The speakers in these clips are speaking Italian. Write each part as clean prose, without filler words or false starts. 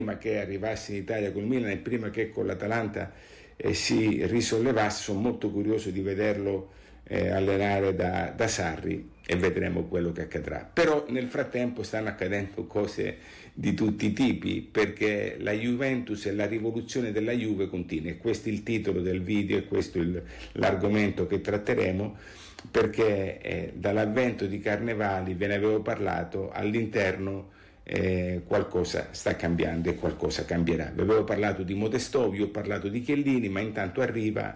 che arrivasse in Italia con il Milan e prima che con l'Atalanta si risollevasse. Sono molto curioso di vederlo allenare da Sarri e vedremo quello che accadrà. Però nel frattempo stanno accadendo cose di tutti i tipi, perché la Juventus e la rivoluzione della Juve continua, e questo è il titolo del video e questo è l'argomento che tratteremo, perché dall'avvento di Carnevali ve ne avevo parlato, all'interno qualcosa sta cambiando e qualcosa cambierà. Vi avevo parlato di Modestò, vi ho parlato di Chiellini, ma intanto arriva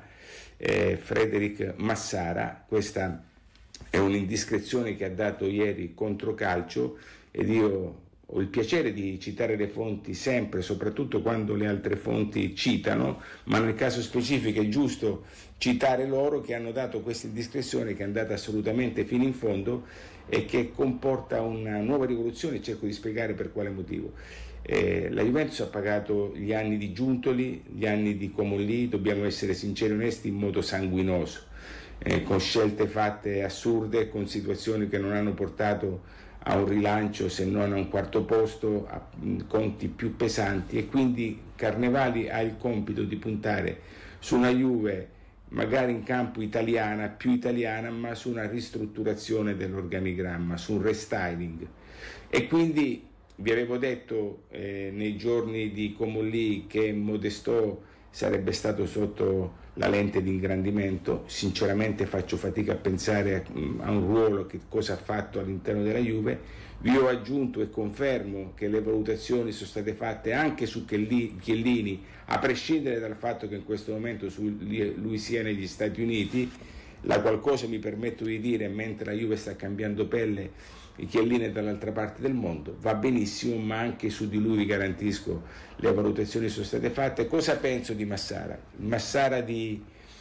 Frederic Massara. Questa è un'indiscrezione che ha dato ieri Controcalcio ed io ho il piacere di citare le fonti sempre, soprattutto quando le altre fonti citano, ma nel caso specifico è giusto citare loro, che hanno dato questa indiscrezione che è andata assolutamente fino in fondo e che comporta una nuova rivoluzione. Cerco di spiegare per quale motivo. La Juventus ha pagato gli anni di Giuntoli, gli anni di Comolli, dobbiamo essere sinceri e onesti, in modo sanguinoso, con scelte fatte assurde, con situazioni che non hanno portato a un rilancio se non a un quarto posto, a conti più pesanti, e quindi Carnevali ha il compito di puntare su una Juve magari in campo italiana, più italiana, ma su una ristrutturazione dell'organigramma, su un restyling. E quindi vi avevo detto nei giorni di Comolli che Modestò sarebbe stato sotto la lente di ingrandimento. Sinceramente faccio fatica a pensare a un ruolo, che cosa ha fatto all'interno della Juve. Vi ho aggiunto e confermo che le valutazioni sono state fatte anche su Chiellini, a prescindere dal fatto che in questo momento lui sia negli Stati Uniti, la qual cosa mi permetto di dire, mentre la Juve sta cambiando pelle, Chiellini è dall'altra parte del mondo, va benissimo, ma anche su di lui vi garantisco le valutazioni sono state fatte. Cosa penso di Massara? Massara di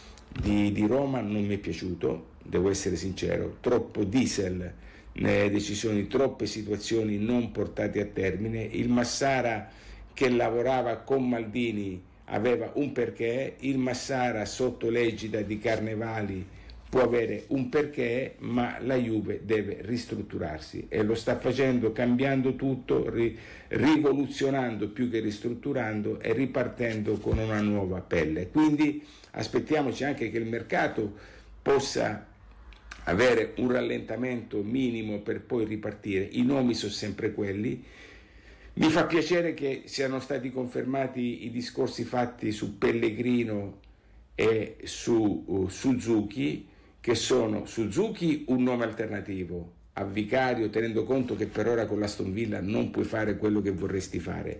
Roma non mi è piaciuto, devo essere sincero, troppo diesel nelle decisioni, troppe situazioni non portate a termine. Il Massara che lavorava con Maldini aveva un perché, il Massara sotto l'egida di Carnevali può avere un perché, ma la Juve deve ristrutturarsi e lo sta facendo cambiando tutto, rivoluzionando più che ristrutturando e ripartendo con una nuova pelle. Quindi aspettiamoci anche che il mercato possa avere un rallentamento minimo per poi ripartire. I nomi sono sempre quelli. Mi fa piacere che siano stati confermati i discorsi fatti su Pellegrino e su Suzuki, che sono Suzuki un nome alternativo a Vicario, tenendo conto che per ora con l'Aston Villa non puoi fare quello che vorresti fare.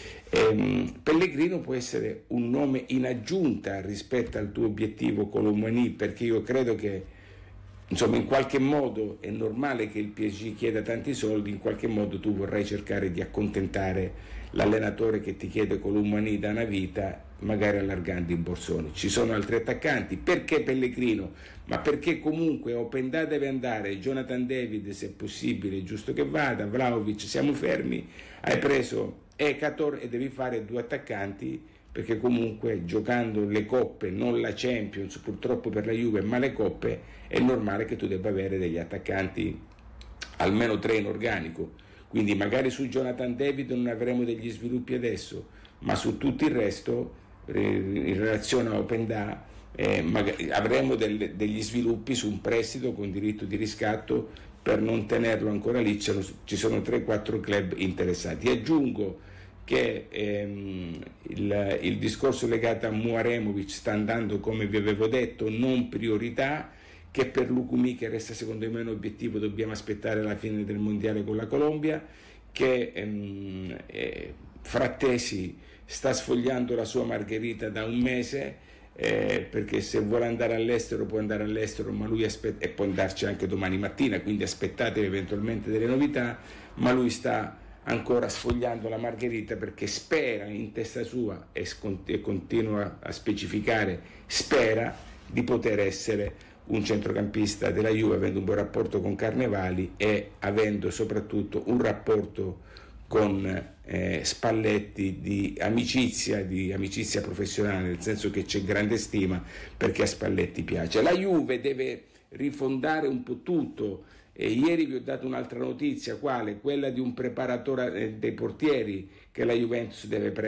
Pellegrino può essere un nome in aggiunta rispetto al tuo obiettivo Colomani, perché io credo che insomma in qualche modo è normale che il PSG chieda tanti soldi, in qualche modo tu vorrai cercare di accontentare l'allenatore che ti chiede Colomani da una vita, magari allargando i borsoni. Ci sono altri attaccanti. Perché Pellegrino? Ma perché comunque Openda deve andare, Jonathan David se è possibile è giusto che vada, Vlahovic siamo fermi, hai preso Ekator e devi fare due attaccanti, perché comunque giocando le coppe, non la Champions purtroppo per la Juve, ma le coppe, è normale che tu debba avere degli attaccanti, almeno 3 in organico. Quindi magari su Jonathan David non avremo degli sviluppi adesso, ma su tutto il resto, in relazione a Openda, avremo degli sviluppi su un prestito con diritto di riscatto per non tenerlo ancora lì. Ci sono 3-4 club interessati. Aggiungo che il discorso legato a Muaremovic sta andando come vi avevo detto, non priorità, che per Lucumi, che resta secondo me un obiettivo, dobbiamo aspettare la fine del mondiale con la Colombia, che Frattesi sta sfogliando la sua margherita da un mese, perché se vuole andare all'estero può andare all'estero, ma lui aspetta, e può andarci anche domani mattina, quindi aspettate eventualmente delle novità, ma lui sta ancora sfogliando la margherita perché spera in testa sua e continua a specificare, spera di poter essere un centrocampista della Juve, avendo un buon rapporto con Carnevali e avendo soprattutto un rapporto con Spalletti di amicizia professionale, nel senso che c'è grande stima, perché a Spalletti piace. La Juve deve rifondare un po' tutto, e ieri vi ho dato un'altra notizia, quale? Quella di un preparatore dei portieri che la Juventus deve prendere